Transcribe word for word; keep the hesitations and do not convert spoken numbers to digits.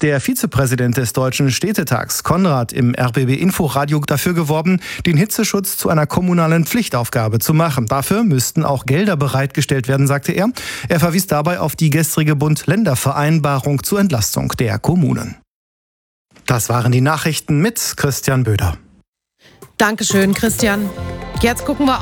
hat der Vizepräsident des Deutschen Städtetags, Konrad, im R B B Inforadio dafür geworben, den Hitzeschutz zu einer kommunalen Pflichtaufgabe zu machen. Dafür müssten auch Gelder bereitgestellt werden, sagte er. Er verwies dabei auf die gestrige Bund-Länder-Vereinbarung zur Entlastung der Kommunen. Das waren die Nachrichten mit Christian Böder. Dankeschön, Christian. Jetzt gucken wir